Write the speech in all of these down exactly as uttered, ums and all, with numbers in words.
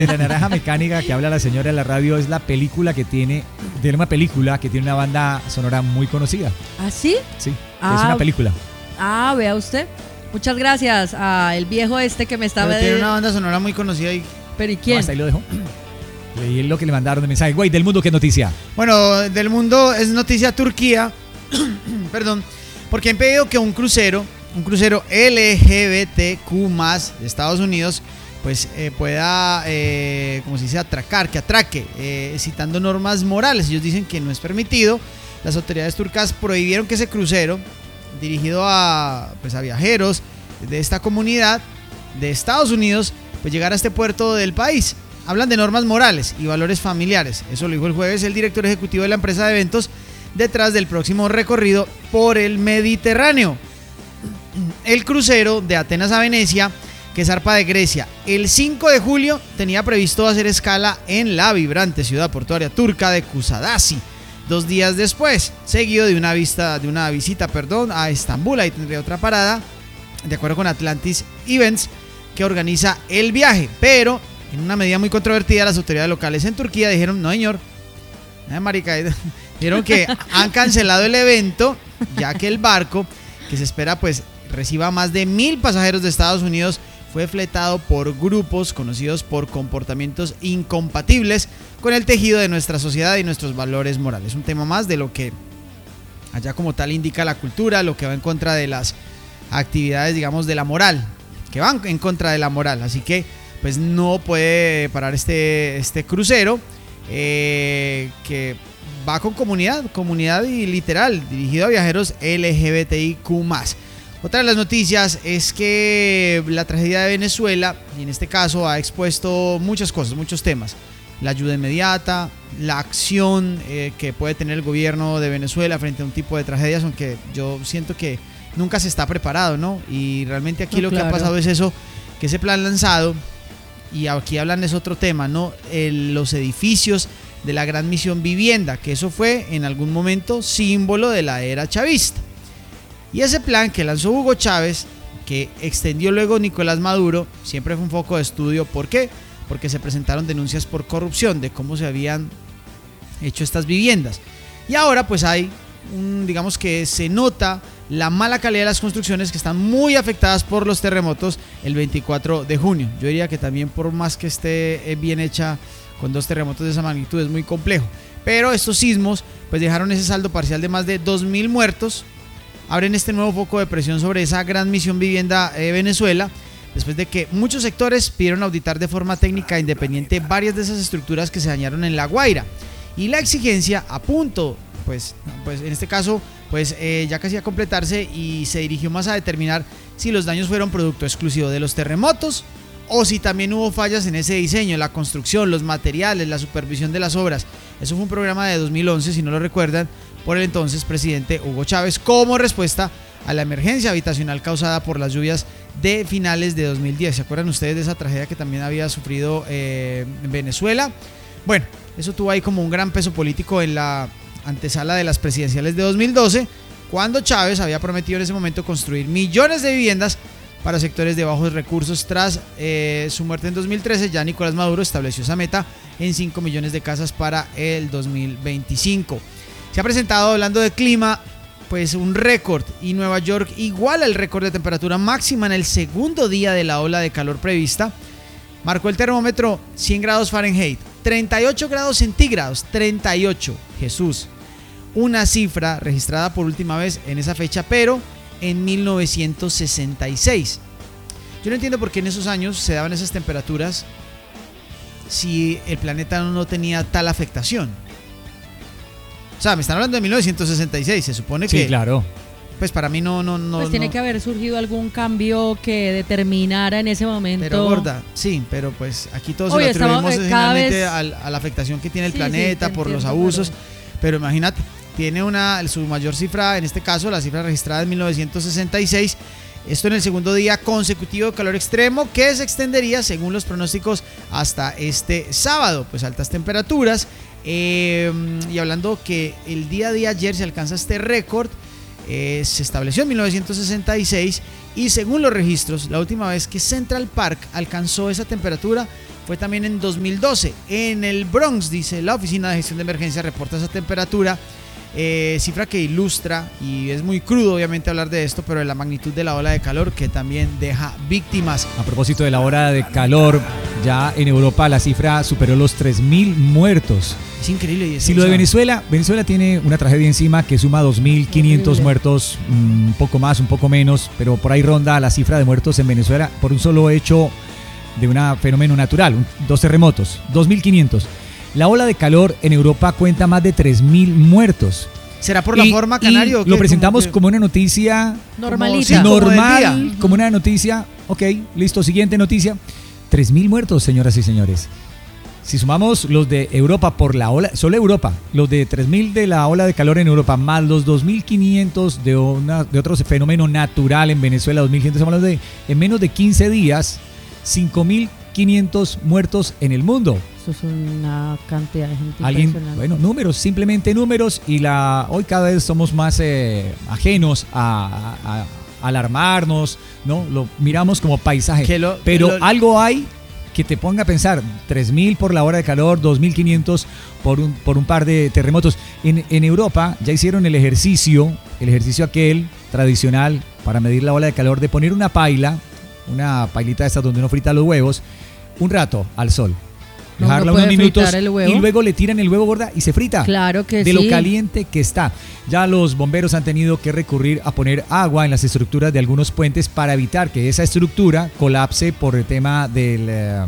La Naranja Mecánica que habla la señora en la radio es la película que tiene, tiene una película que tiene una banda sonora muy conocida. ¿Ah, sí? Sí, ah, es una película. Ah, vea usted. Muchas gracias a el viejo este que me estaba... Pero tiene una banda sonora muy conocida y... ¿Pero y quién? No, hasta ahí lo dejo. Y es lo que le mandaron de mensaje. Güey, del mundo, ¿qué noticia? Bueno, del mundo es noticia Turquía, perdón, porque han pedido que un crucero, un crucero L G B T Q más de Estados Unidos, pues eh, pueda, eh, como se dice, atracar, que atraque, eh, citando normas morales. Ellos dicen que no es permitido. Las autoridades turcas prohibieron que ese crucero, dirigido a, pues, a viajeros de esta comunidad de Estados Unidos, pues llegara a este puerto del país. Hablan de normas morales y valores familiares. Eso lo dijo el jueves el director ejecutivo de la empresa de eventos detrás del próximo recorrido por el Mediterráneo. El crucero de Atenas a Venecia, que zarpa de Grecia el cinco de julio, tenía previsto hacer escala en la vibrante ciudad portuaria turca de Kusadasi dos días después, seguido de una, vista, de una visita perdón, a Estambul. Ahí tendría otra parada, de acuerdo con Atlantis Events, que organiza el viaje. Pero en una medida muy controvertida, las autoridades locales en Turquía dijeron, no señor, eh, marica, dijeron que han cancelado el evento, ya que el barco, que se espera pues reciba más de mil pasajeros de Estados Unidos, fue fletado por grupos conocidos por comportamientos incompatibles con el tejido de nuestra sociedad y nuestros valores morales. Un tema más de lo que allá como tal indica la cultura, lo que va en contra de las actividades, digamos, de la moral, que van en contra de la moral. Así que pues no puede parar este, este crucero eh, que va con comunidad, comunidad y literal, dirigido a viajeros L G B T I Q más. Otra de las noticias es que la tragedia de Venezuela, y en este caso ha expuesto muchas cosas, muchos temas. La ayuda inmediata, la acción eh, que puede tener el gobierno de Venezuela frente a un tipo de tragedias, aunque yo siento que nunca se está preparado, ¿no? Y realmente aquí no, lo claro. que ha pasado es eso, que ese plan lanzado, y aquí hablan es otro tema, ¿no? El, los edificios de la Gran Misión Vivienda, que eso fue en algún momento símbolo de la era chavista. Y ese plan que lanzó Hugo Chávez, que extendió luego Nicolás Maduro, siempre fue un foco de estudio. ¿Por qué? Porque se presentaron denuncias por corrupción de cómo se habían hecho estas viviendas. Y ahora pues hay, un, digamos que se nota la mala calidad de las construcciones que están muy afectadas por los terremotos el veinticuatro de junio. Yo diría que también por más que esté bien hecha con dos terremotos de esa magnitud es muy complejo. Pero estos sismos pues dejaron ese saldo parcial de más de dos mil muertos. Abren este nuevo foco de presión sobre esa Gran Misión Vivienda de Venezuela, después de que muchos sectores pidieron auditar de forma técnica independiente varias de esas estructuras que se dañaron en La Guaira. Y la exigencia a punto, pues, pues en este caso, pues eh, ya casi a completarse, y se dirigió más a determinar si los daños fueron producto exclusivo de los terremotos o si también hubo fallas en ese diseño, la construcción, los materiales, la supervisión de las obras. Eso fue un programa de dos mil once, si no lo recuerdan, por el entonces presidente Hugo Chávez, como respuesta a la emergencia habitacional causada por las lluvias de finales de dos mil diez. ¿Se acuerdan ustedes de esa tragedia que también había sufrido eh, en Venezuela? Bueno, eso tuvo ahí como un gran peso político en la antesala de las presidenciales de dos mil doce, cuando Chávez había prometido en ese momento construir millones de viviendas para sectores de bajos recursos. Tras eh, su muerte en dos mil trece, ya Nicolás Maduro estableció esa meta en cinco millones de casas para el dos mil veinticinco. Se ha presentado, hablando de clima, pues un récord, y Nueva York iguala el récord de temperatura máxima en el segundo día de la ola de calor prevista. Marcó el termómetro cien grados Fahrenheit, treinta y ocho grados centígrados, treinta y ocho, Jesús. Una cifra registrada por última vez en esa fecha, pero en mil novecientos sesenta y seis. Yo no entiendo por qué en esos años se daban esas temperaturas si el planeta no tenía tal afectación. O sea, me están hablando de mil novecientos sesenta y seis, se supone que... Sí, claro. Pues para mí no... no, no pues tiene no. que haber surgido algún cambio que determinara en ese momento... Pero gorda, sí, pero pues aquí todos Oye, se lo atribuimos estamos, eh, cada generalmente vez... a, a la afectación que tiene el sí, planeta sí, por entiendo, los abusos. pero... pero imagínate, tiene una su mayor cifra, en este caso la cifra registrada en mil novecientos sesenta y seis. Esto en el segundo día consecutivo de calor extremo, que se extendería, según los pronósticos, hasta este sábado. Pues altas temperaturas. Eh, y hablando que el día de ayer se alcanza este récord, eh, se estableció en mil novecientos sesenta y seis y según los registros, la última vez que Central Park alcanzó esa temperatura fue también en dos mil doce. En el Bronx, dice la Oficina de Gestión de Emergencia, reporta esa temperatura, eh, cifra que ilustra, y es muy crudo obviamente hablar de esto, pero de la magnitud de la ola de calor que también deja víctimas. A propósito de la ola de calor, ya en Europa la cifra superó los tres mil muertos. Es increíble. Y es, si lo de Venezuela, Venezuela tiene una tragedia encima que suma dos mil quinientos muertos, un poco más, un poco menos, pero por ahí ronda la cifra de muertos en Venezuela por un solo hecho de un fenómeno natural, un, dos terremotos, dos mil quinientos. La ola de calor en Europa cuenta más de tres mil muertos. ¿Será por la y, forma, Canario? Y lo presentamos como, que... como una noticia normalita, como, sí, normal, como, como una noticia. Ok, listo, siguiente noticia. tres mil muertos, señoras y señores. Si sumamos los de Europa por la ola, solo Europa, los de tres mil de la ola de calor en Europa, más los dos mil quinientos de, una, de otro fenómeno natural en Venezuela, dos mil quinientos, estamos hablando de, en menos de quince días, cinco mil quinientos muertos en el mundo. Eso es una cantidad de gente impresionante. Bueno, números, simplemente números, y la hoy cada vez somos más eh, ajenos a, a, a alarmarnos, ¿no? Lo miramos como paisaje, lo, pero lo, algo hay que te ponga a pensar, tres mil por la hora de calor, dos mil quinientos por un, por un par de terremotos. En, en Europa ya hicieron el ejercicio, el ejercicio aquel tradicional para medir la ola de calor, de poner una paila, una pailita esta donde uno frita los huevos, un rato al sol. Dejarla unos minutos y luego le tiran el huevo, gorda, y se frita. Claro que de sí. lo caliente que está. Ya los bomberos han tenido que recurrir a poner agua en las estructuras de algunos puentes para evitar que esa estructura colapse por el tema del, eh,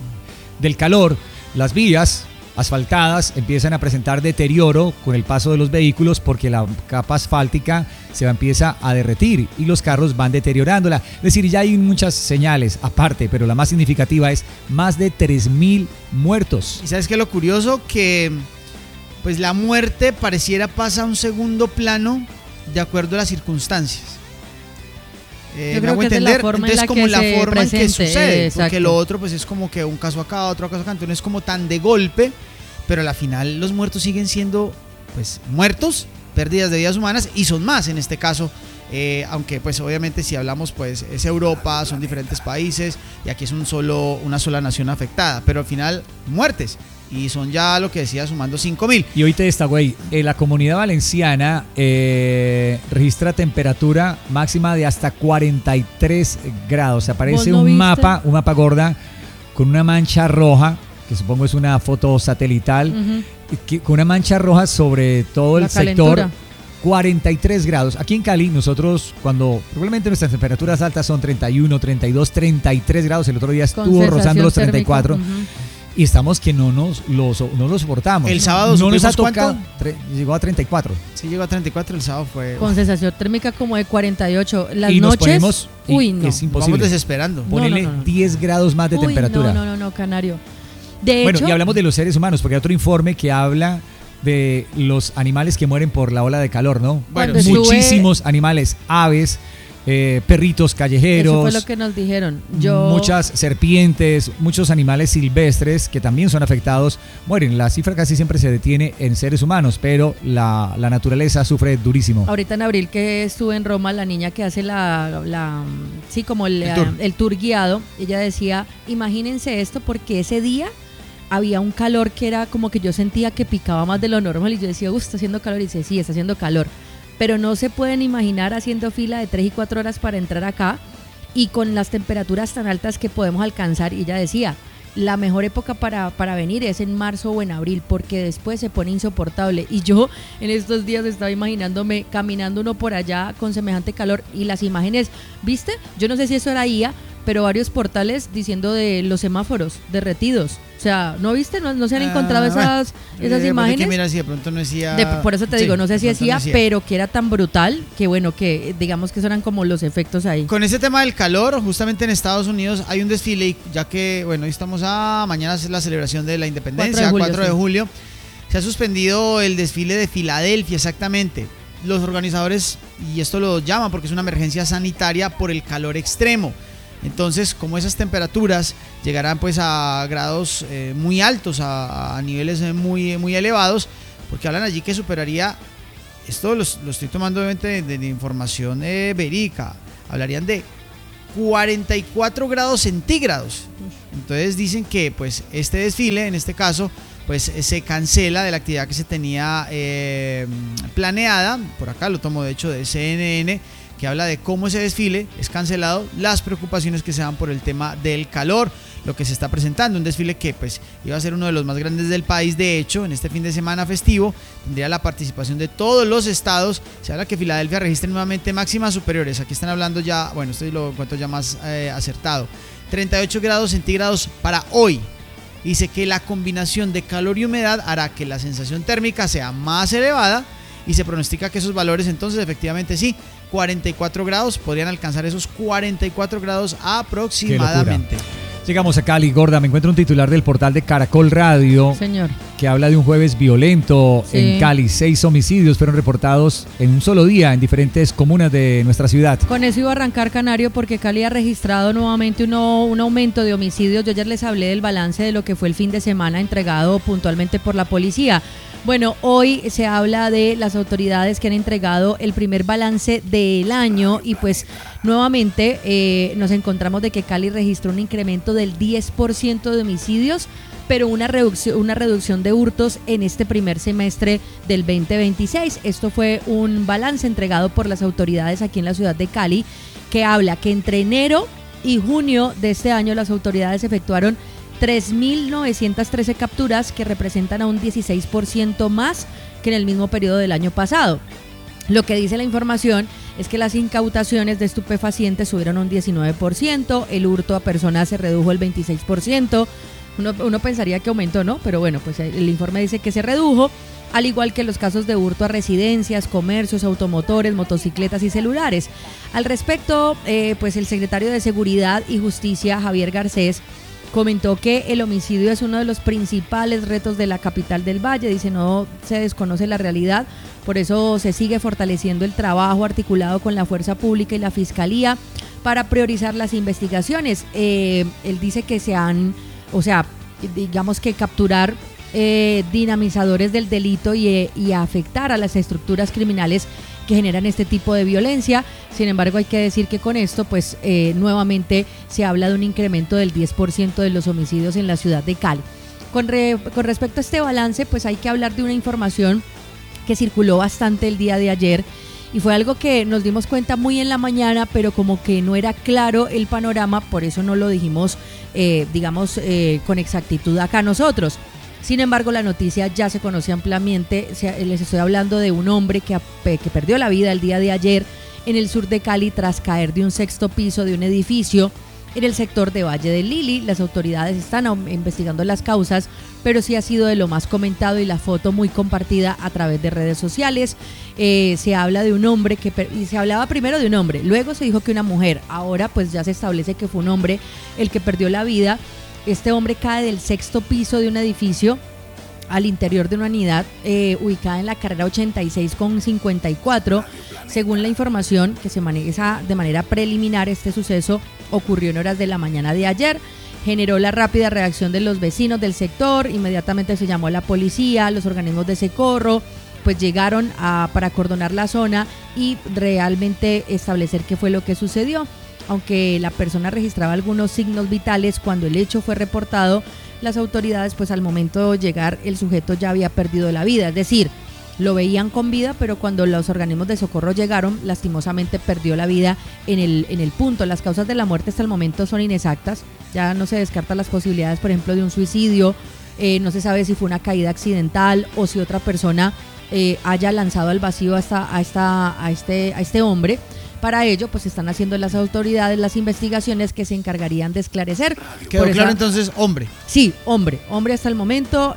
del calor. Las vías asfaltadas empiezan a presentar deterioro con el paso de los vehículos porque la capa asfáltica se va, empieza a derretir y los carros van deteriorándola. Es decir, ya hay muchas señales aparte, pero la más significativa es más de tres mil muertos. ¿Y sabes qué es lo curioso? Que pues la muerte pareciera pasa a un segundo plano de acuerdo a las circunstancias. Eh, Yo me creo hago que entender, es la forma entonces en la como que la se forma presente, en que sucede, exacto. porque lo otro pues es como que un caso acá, otro caso acá, entonces no es como tan de golpe, pero a la final los muertos siguen siendo pues muertos, pérdidas de vidas humanas, y son más en este caso, eh, aunque pues obviamente si hablamos pues es Europa, son diferentes países y aquí es un solo, una sola nación afectada, pero al final muertes. Y son ya lo que decía, sumando cinco mil. Y hoy te está, güey, eh, la Comunidad Valenciana eh, registra temperatura máxima de hasta cuarenta y tres grados. Aparece no un viste? mapa, un mapa gorda con una mancha roja, que supongo es una foto satelital, uh-huh. que, con una mancha roja sobre todo el la sector. Calentura. cuarenta y tres grados. Aquí en Cali, nosotros, cuando probablemente nuestras temperaturas altas son treinta y uno, treinta y dos, treinta y tres grados, el otro día estuvo rozando los treinta y cuatro. Térmica, uh-huh. Y estamos que no nos lo, no lo soportamos. El sábado no nos ha tocado. Tre- llegó a treinta y cuatro. Sí, llegó a treinta y cuatro, el sábado fue. Con sensación térmica como de cuarenta y ocho. Las y noches. Nos ponemos, y uy, no. Es imposible. Vamos desesperando. Ponele no, no, no, no. diez grados más de uy, temperatura. No, no, no, no, Canario. De bueno, hecho, y hablamos de los seres humanos, porque hay otro informe que habla de los animales que mueren por la ola de calor, ¿no? Bueno, muchísimos estuve... animales, aves. Eh, perritos callejeros. Eso fue lo que nos dijeron. Yo... Muchas serpientes, muchos animales silvestres que también son afectados, mueren. La cifra casi siempre se detiene en seres humanos, pero la, la naturaleza sufre durísimo. Ahorita en abril que estuve en Roma, la niña que hace la, la sí, como el, el, tour. el tour guiado, ella decía, imagínense esto porque ese día había un calor que era como que yo sentía que picaba más de lo normal y yo decía, uff, está haciendo calor, y dice, sí, está haciendo calor. Pero no se pueden imaginar haciendo fila de tres y cuatro horas para entrar acá y con las temperaturas tan altas que podemos alcanzar. Y ella decía, la mejor época para, para venir es en marzo o en abril porque después se pone insoportable. Y yo en estos días estaba imaginándome caminando uno por allá con semejante calor y las imágenes, ¿viste? Yo no sé si eso era I A, pero varios portales diciendo de los semáforos derretidos. O sea, ¿no viste? ¿No, no se han encontrado ah, esas, bueno, esas eh, imágenes? Que mira, si de pronto no decía... De, por eso te sí, digo, no sé si decía, no pero que era tan brutal que bueno, que digamos que eran como los efectos ahí. Con ese tema del calor, justamente en Estados Unidos hay un desfile, ya que, bueno, hoy estamos a... Mañana es la celebración de la independencia, cuatro de julio. Se ha suspendido el desfile de Filadelfia, exactamente. Los organizadores, y esto lo llaman porque es una emergencia sanitaria por el calor extremo. Entonces, como esas temperaturas llegarán pues a grados eh, muy altos, a, a niveles muy, muy elevados, porque hablan allí que superaría esto lo, lo estoy tomando obviamente de, de, de información eh, verídica, hablarían de cuarenta y cuatro grados centígrados. Entonces dicen que pues este desfile, en este caso, pues se cancela de la actividad que se tenía eh, planeada. Por acá lo tomo de hecho de C N N, que habla de cómo ese desfile es cancelado, las preocupaciones que se dan por el tema del calor, lo que se está presentando, un desfile que pues iba a ser uno de los más grandes del país. De hecho, en este fin de semana festivo tendría la participación de todos los estados. Se habla que Filadelfia registre nuevamente máximas superiores. Aquí están hablando ya, bueno, esto lo encuentro ya más eh, acertado, treinta y ocho grados centígrados para hoy. Dice que la combinación de calor y humedad hará que la sensación térmica sea más elevada y se pronostica que esos valores entonces efectivamente sí, cuarenta y cuatro grados, podrían alcanzar esos cuarenta y cuatro grados aproximadamente. Llegamos a Cali, Gorda. Me encuentro un titular del portal de Caracol Radio. Señor. Que habla de un jueves violento sí. en Cali. Seis homicidios fueron reportados en un solo día en diferentes comunas de nuestra ciudad. Con eso iba a arrancar, Canario, porque Cali ha registrado nuevamente uno, un aumento de homicidios. Yo ayer les hablé del balance de lo que fue el fin de semana entregado puntualmente por la policía. Bueno, hoy se habla de las autoridades que han entregado el primer balance del año y pues nuevamente eh, nos encontramos de que Cali registró un incremento del diez por ciento de homicidios, pero una reducción, una reducción de hurtos en este primer semestre del veinte veintiséis. Esto fue un balance entregado por las autoridades aquí en la ciudad de Cali, que habla que entre enero y junio de este año las autoridades efectuaron tres mil novecientas trece capturas, que representan a un dieciséis por ciento más que en el mismo periodo del año pasado. Lo que dice la información es que las incautaciones de estupefacientes subieron un diecinueve por ciento, el hurto a personas se redujo el veintiséis por ciento. Uno, uno pensaría que aumentó, ¿no? Pero bueno, pues el informe dice que se redujo, al igual que los casos de hurto a residencias, comercios, automotores, motocicletas y celulares. Al respecto, eh, pues el secretario de Seguridad y Justicia, Javier Garcés, comentó que el homicidio es uno de los principales retos de la capital del Valle. Dice, no se desconoce la realidad, por eso se sigue fortaleciendo el trabajo articulado con la fuerza pública y la fiscalía para priorizar las investigaciones. Eh, él dice que se han, o sea, digamos que capturar eh, dinamizadores del delito y, y afectar a las estructuras criminales que generan este tipo de violencia. Sin embargo, hay que decir que con esto, pues eh, nuevamente se habla de un incremento del diez por ciento de los homicidios en la ciudad de Cali. Con, re, con respecto a este balance, pues hay que hablar de una información que circuló bastante el día de ayer y fue algo que nos dimos cuenta muy en la mañana, pero como que no era claro el panorama, por eso no lo dijimos, eh, digamos, eh, con exactitud acá nosotros. Sin embargo, la noticia ya se conoce ampliamente. Les estoy hablando de un hombre que, que perdió la vida el día de ayer en el sur de Cali tras caer de un sexto piso de un edificio en el sector de Valle del Lili. Las autoridades están investigando las causas, pero sí ha sido de lo más comentado y la foto muy compartida a través de redes sociales. Eh, se habla de un hombre que, y se hablaba primero de un hombre, luego se dijo que una mujer, ahora pues ya se establece que fue un hombre el que perdió la vida. Este hombre cae del sexto piso de un edificio al interior de una unidad eh, ubicada en la carrera ochenta y seis con cincuenta y cuatro. Según la información que se maneja de manera preliminar, este suceso ocurrió en horas de la mañana de ayer. Generó la rápida reacción de los vecinos del sector. Inmediatamente se llamó a la policía, los organismos de socorro, pues llegaron a, para acordonar la zona y realmente establecer qué fue lo que sucedió. Aunque la persona registraba algunos signos vitales cuando el hecho fue reportado, las autoridades, pues al momento de llegar, el sujeto ya había perdido la vida. Es decir, lo veían con vida, pero cuando los organismos de socorro llegaron, lastimosamente perdió la vida en el, en el punto. Las causas de la muerte hasta el momento son inexactas. Ya no se descartan las posibilidades, por ejemplo, de un suicidio. Eh, no se sabe si fue una caída accidental o si otra persona eh, haya lanzado al vacío a, esta, a, esta, a, este, a este hombre. Para ello, pues están haciendo las autoridades las investigaciones que se encargarían de esclarecer. ¿Quedó Por claro esa... entonces hombre? Sí, hombre. Hombre hasta el momento.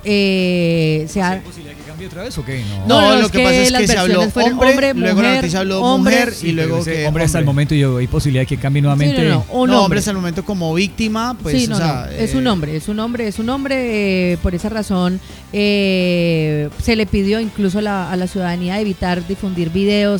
Eh, se ha... ¿Hay posibilidad que cambie otra vez o qué? No, no, no lo que, que pasa es que se habló hombre, hombre luego mujer, la noticia habló hombre, mujer sí, y luego que hombre, hombre hasta el momento. Y yo, hay posibilidad de que cambie nuevamente. Sí, no, no, un no hombre. hombre hasta el momento como víctima, pues sí, no, o sea, no. eh... es un hombre, es un hombre, es un hombre. Eh, por esa razón eh, se le pidió incluso la, a la ciudadanía evitar difundir videos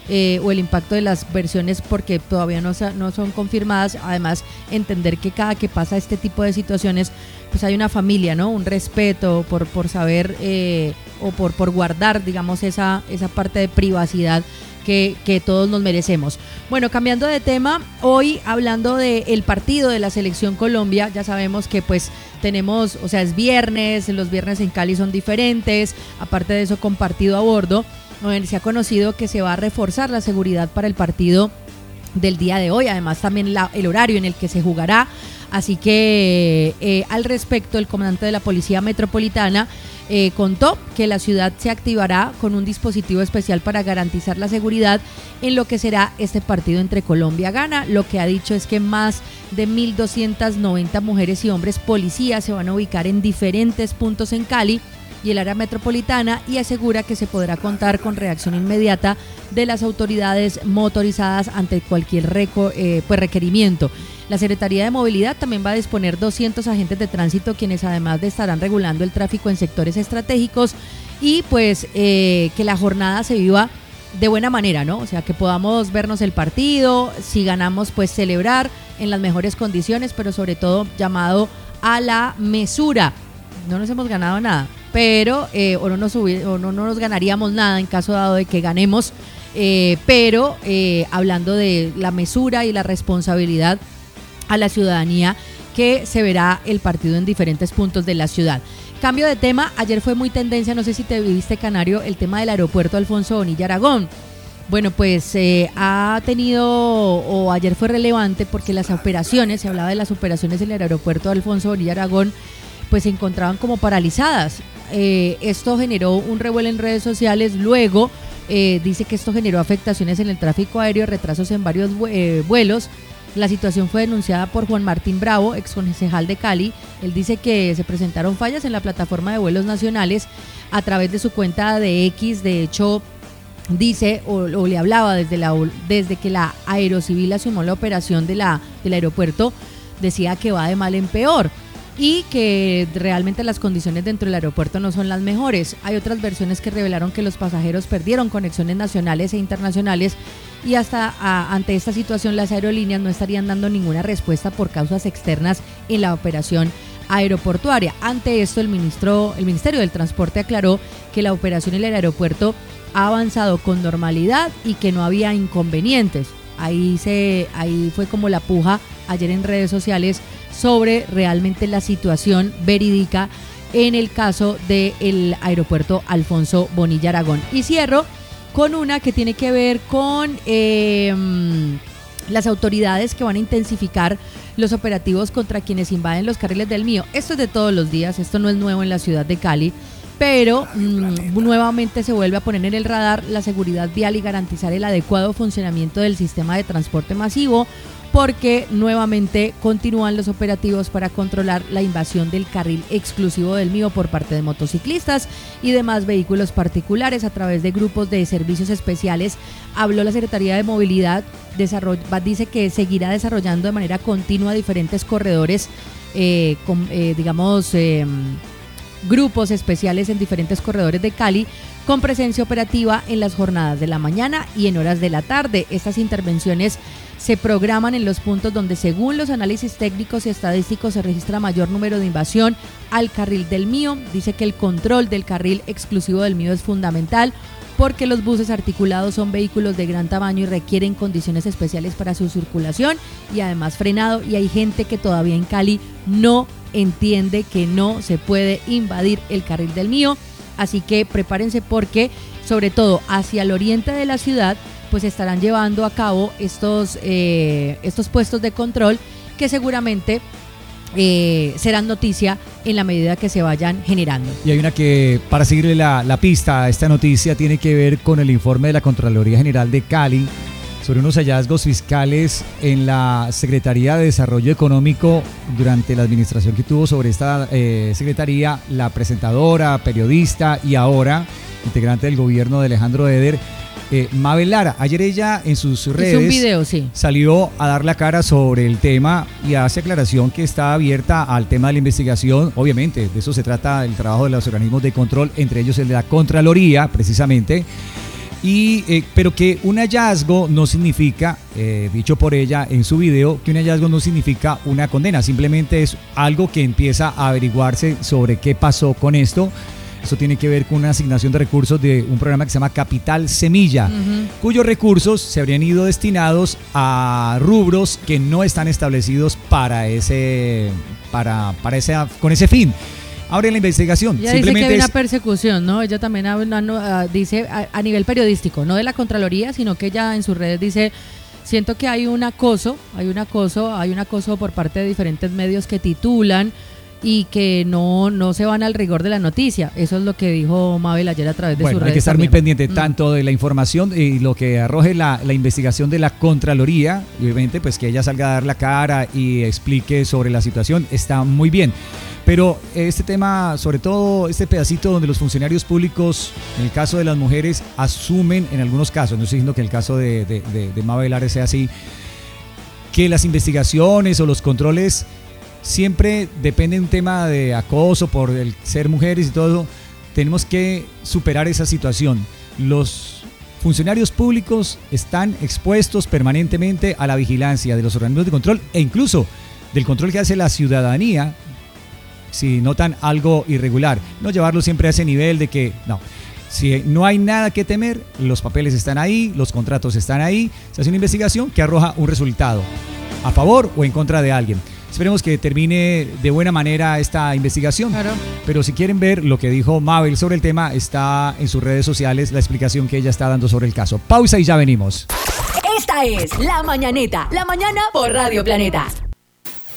eh, o el impacto de las versiones, porque todavía no, no son confirmadas. Además, entender que cada que pasa este tipo de situaciones, pues hay una familia, ¿no? Un respeto por, por saber eh, o por, por guardar, digamos, esa, esa parte de privacidad Que, que todos nos merecemos. Bueno, cambiando de tema, hoy hablando del partido de la Selección Colombia, ya sabemos que pues tenemos, o sea, es viernes, los viernes en Cali son diferentes, aparte de eso con partido a bordo, se ha conocido que se va a reforzar la seguridad para el partido del día de hoy, además también la, el horario en el que se jugará, así que eh, al respecto el comandante de la Policía Metropolitana Eh, contó que la ciudad se activará con un dispositivo especial para garantizar la seguridad en lo que será este partido entre Colombia Ghana. Lo que ha dicho es que más de mil doscientas noventa mujeres y hombres policías se van a ubicar en diferentes puntos en Cali y el área metropolitana, y asegura que se podrá contar con reacción inmediata de las autoridades motorizadas ante cualquier reco, eh, pues requerimiento. La Secretaría de Movilidad también va a disponer doscientos agentes de tránsito, quienes además de estarán regulando el tráfico en sectores estratégicos, y pues eh, que la jornada se viva de buena manera, ¿no? O sea, que podamos vernos el partido, si ganamos pues celebrar en las mejores condiciones, pero sobre todo llamado a la mesura. No nos hemos ganado nada, pero eh, o, no nos subir, o no, no nos ganaríamos nada en caso dado de que ganemos, eh, pero eh, hablando de la mesura y la responsabilidad a la ciudadanía, que se verá el partido en diferentes puntos de la ciudad. Cambio de tema, ayer fue muy tendencia, no sé si te viste, Canario, el tema del aeropuerto Alfonso Bonilla Aragón. Bueno, pues eh, ha tenido, o ayer fue relevante porque las operaciones, se hablaba de las operaciones en el aeropuerto Alfonso Bonilla Aragón, pues se encontraban como paralizadas. Eh, esto generó un revuelo en redes sociales. Luego eh, dice que esto generó afectaciones en el tráfico aéreo, retrasos en varios eh, vuelos. La situación fue denunciada por Juan Martín Bravo, ex concejal de Cali. Él dice que se presentaron fallas en la plataforma de vuelos nacionales a través de su cuenta de X. De hecho, dice o, o le hablaba desde, la, desde que la Aerocivil asumió la operación de la, del aeropuerto, decía que va de mal en peor y que realmente las condiciones dentro del aeropuerto no son las mejores. Hay otras versiones que revelaron que los pasajeros perdieron conexiones nacionales e internacionales, y hasta a, ante esta situación las aerolíneas no estarían dando ninguna respuesta por causas externas en la operación aeroportuaria. Ante esto, el ministro, el Ministerio del Transporte aclaró que la operación en el aeropuerto ha avanzado con normalidad y que no había inconvenientes. Ahí, se, ahí fue como la puja ayer en redes sociales sobre realmente la situación verídica en el caso del aeropuerto Alfonso Bonilla Aragón. Y cierro con una que tiene que ver con eh, las autoridades que van a intensificar los operativos contra quienes invaden los carriles del Mío. Esto es de todos los días, esto no es nuevo en la ciudad de Cali, pero mmm, nuevamente se vuelve a poner en el radar la seguridad vial y garantizar el adecuado funcionamiento del sistema de transporte masivo, porque nuevamente continúan los operativos para controlar la invasión del carril exclusivo del Mío por parte de motociclistas y demás vehículos particulares a través de grupos de servicios especiales. Habló la Secretaría de Movilidad, dice que seguirá desarrollando de manera continua diferentes corredores, eh, con, eh, digamos, eh, grupos especiales en diferentes corredores de Cali, con presencia operativa en las jornadas de la mañana y en horas de la tarde. Estas intervenciones se programan en los puntos donde, según los análisis técnicos y estadísticos, se registra mayor número de invasión al carril del Mío. Dice que el control del carril exclusivo del Mío es fundamental porque los buses articulados son vehículos de gran tamaño y requieren condiciones especiales para su circulación y además frenado, y hay gente que todavía en Cali no entiende que no se puede invadir el carril del Mío. Así que prepárense porque, sobre todo hacia el oriente de la ciudad, pues estarán llevando a cabo estos, eh, estos puestos de control que seguramente eh, serán noticia en la medida que se vayan generando. Y hay una que, para seguirle la, la pista a esta noticia, tiene que ver con el informe de la Contraloría General de Cali sobre unos hallazgos fiscales en la Secretaría de Desarrollo Económico durante la administración que tuvo sobre esta eh, secretaría la presentadora, periodista y ahora integrante del gobierno de Alejandro Eder, eh, Mabel Lara. Ayer ella en sus redes hizo un video, sí, salió a dar la cara sobre el tema y hace aclaración que está abierta al tema de la investigación. Obviamente, de eso se trata el trabajo de los organismos de control, entre ellos el de la Contraloría, precisamente. Y, eh, pero que un hallazgo no significa, eh, dicho por ella en su video, que un hallazgo no significa una condena, simplemente es algo que empieza a averiguarse sobre qué pasó con esto. Eso tiene que ver con una asignación de recursos de un programa que se llama Capital Semilla, uh-huh. cuyos recursos se habrían ido destinados a rubros que no están establecidos para ese, para, para ese, con ese fin. Abre la investigación. Ella dice que hay una persecución, ¿no? Ella también habla, no, uh, dice a, a nivel periodístico, no de la Contraloría, sino que ella en sus redes dice, siento que hay un acoso, hay un acoso, hay un acoso por parte de diferentes medios que titulan y que no, no se van al rigor de la noticia. Eso es lo que dijo Mabel ayer a través de bueno, sus redes. Hay que estar también. muy pendiente mm. tanto de la información y lo que arroje la, la investigación de la Contraloría, y obviamente pues que ella salga a dar la cara y explique sobre la situación, está muy bien. Pero este tema, sobre todo este pedacito donde los funcionarios públicos, en el caso de las mujeres, asumen en algunos casos, no estoy diciendo que el caso de, de, de, de Mabel Ares sea así, que las investigaciones o los controles siempre dependen de un tema de acoso por el ser mujeres y todo. Tenemos que superar esa situación. Los funcionarios públicos están expuestos permanentemente a la vigilancia de los organismos de control e incluso del control que hace la ciudadanía si notan algo irregular. No llevarlo siempre a ese nivel de que no, si no hay nada que temer, los papeles están ahí, los contratos están ahí, se hace una investigación que arroja un resultado a favor o en contra de alguien. Esperemos que termine de buena manera esta investigación. Claro. Pero si quieren ver lo que dijo Mabel sobre el tema, está en sus redes sociales la explicación que ella está dando sobre el caso. Pausa y ya venimos. Esta es La Mañanita, la mañana por Radio Planeta.